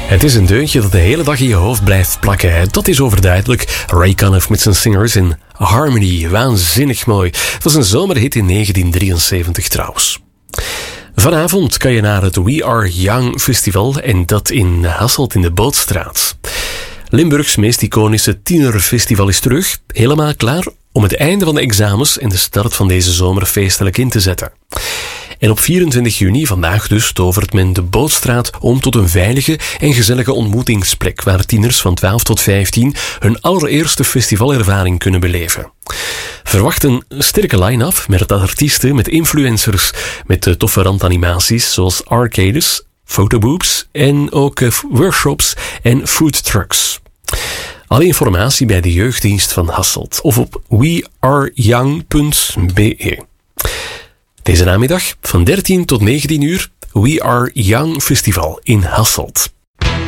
Het is een deuntje dat de hele dag in je hoofd blijft plakken. Dat is overduidelijk. Ray Conniff met zijn Singers in Harmony. Waanzinnig mooi. Het was een zomerhit in 1973 trouwens. Vanavond kan je naar het We Are Young Festival en dat in Hasselt in de Bootstraat. Limburgs meest iconische tienerfestival is terug, helemaal klaar om het einde van de examens en de start van deze zomer feestelijk in te zetten. En op 24 juni, vandaag dus, tovert men de Bootstraat om tot een veilige en gezellige ontmoetingsplek waar tieners van 12 tot 15 hun allereerste festivalervaring kunnen beleven. Verwacht een sterke line-up met artiesten, met influencers, met toffe randanimaties zoals arcades, fotobooths en ook workshops en foodtrucks. Alle informatie bij de jeugddienst van Hasselt of op weareyoung.be. Deze namiddag van 13 tot 19 uur We Are Young Festival in Hasselt.